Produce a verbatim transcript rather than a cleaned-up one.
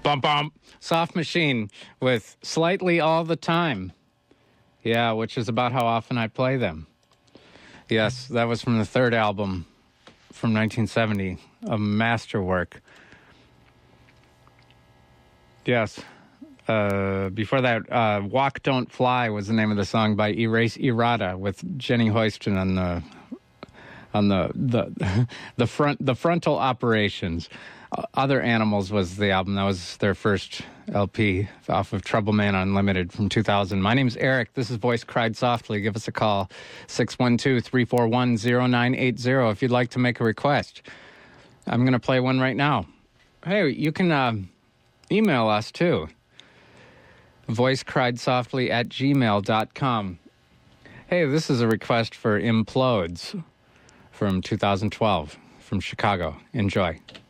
Bum, bum. Soft Machine with Slightly All the Time. Yeah, which is about how often I play them. Yes, that was from the third album from nineteen seventy, a masterwork. Yes. Uh, before that, uh, Walk Don't Fly was the name of the song by Erase Errata with Jenny Hoiston on the on the the the front the frontal operations. Uh, Other Animals was the album. That was their first L P off of Trouble Man Unlimited from two thousand. My name's Eric. This is Voice Cried Softly. Give us a call, six one two, three four one, zero nine eight zero, if you'd like to make a request. I'm going to play one right now. Hey, you can uh, email us, too. voicecriedsoftly at gmail dot com. Hey, this is a request for Implodes from two thousand twelve from Chicago. Enjoy.